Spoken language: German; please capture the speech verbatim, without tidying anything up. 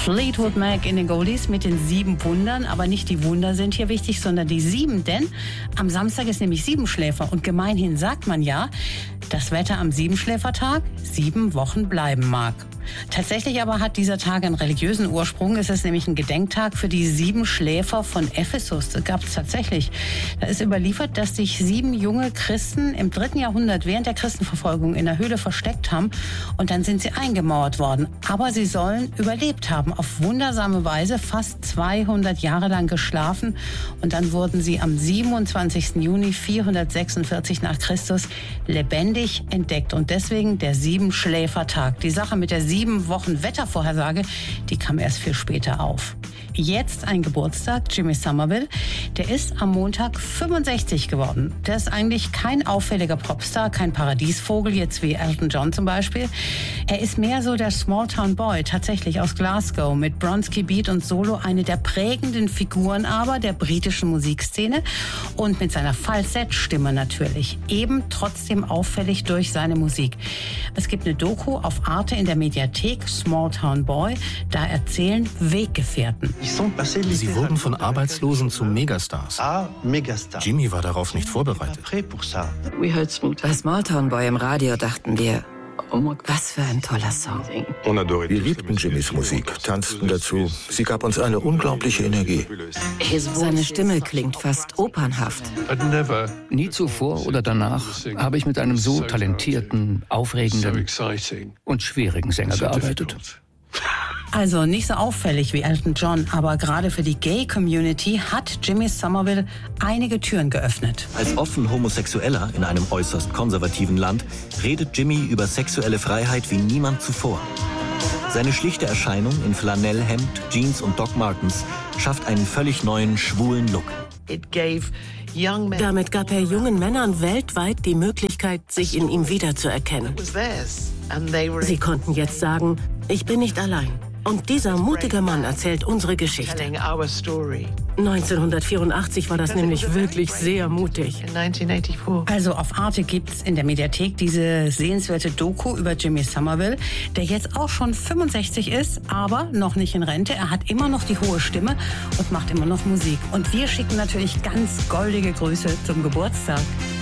Fleetwood Mac in den Goldies mit den sieben Wundern. Aber nicht die Wunder sind hier wichtig, sondern die sieben. Denn am Samstag ist nämlich Siebenschläfer. Und gemeinhin sagt man ja, das Wetter am Siebenschläfertag sieben Wochen bleiben mag. Tatsächlich aber hat dieser Tag einen religiösen Ursprung. Es ist nämlich ein Gedenktag für die sieben Schläfer von Ephesus. Das gab es tatsächlich. Da ist überliefert, dass sich sieben junge Christen im dritten Jahrhundert während der Christenverfolgung in der Höhle versteckt haben. Und dann sind sie eingemauert worden. Aber sie sollen überlebt haben. Auf wundersame Weise fast zweihundert Jahre lang geschlafen. Und dann wurden sie am siebenundzwanzigsten Juni vierhundertsechsundvierzig nach Christus lebendig entdeckt. Und deswegen der Siebenschläfertag. Die Sache mit der sieben Wochen Wettervorhersage, die kam erst viel später auf. Jetzt ein Geburtstag, Jimmy Somerville. Der ist am Montag fünfundsechzig geworden. Der ist eigentlich kein auffälliger Popstar, kein Paradiesvogel, jetzt wie Elton John zum Beispiel. Er ist mehr so der Small-Town Boy, tatsächlich aus Glasgow, mit Bronski Beat und Solo, eine der prägenden Figuren aber der britischen Musikszene und mit seiner Falsettstimme natürlich. Eben trotzdem auffällig durch seine Musik. Es gibt eine Doku auf Arte in der Mediathek, Small Town Boy, da erzählen Weggefährten. Sie wurden von Arbeitslosen zu Megastars. Jimmy war darauf nicht vorbereitet. Bei Small Town Boy im Radio dachten wir, was für ein toller Song. Wir liebten Jimmys Musik, tanzten dazu. Sie gab uns eine unglaubliche Energie. Seine Stimme klingt fast opernhaft. Nie zuvor oder danach habe ich mit einem so talentierten, aufregenden und schwierigen Sänger gearbeitet. Also nicht so auffällig wie Elton John, aber gerade für die Gay-Community hat Jimmy Somerville einige Türen geöffnet. Als offen Homosexueller in einem äußerst konservativen Land redet Jimmy über sexuelle Freiheit wie niemand zuvor. Seine schlichte Erscheinung in Flanellhemd, Jeans und Doc Martens schafft einen völlig neuen, schwulen Look. Damit gab er jungen Männern weltweit die Möglichkeit, sich in ihm wiederzuerkennen. Sie konnten jetzt sagen, ich bin nicht allein. Und dieser mutige Mann erzählt unsere Geschichte. neunzehnhundertvierundachtzig war das nämlich wirklich sehr mutig. Also auf Arte gibt's in der Mediathek diese sehenswerte Doku über Jimmy Somerville, der jetzt auch schon fünfundsechzig ist, aber noch nicht in Rente. Er hat immer noch die hohe Stimme und macht immer noch Musik. Und wir schicken natürlich ganz goldige Grüße zum Geburtstag.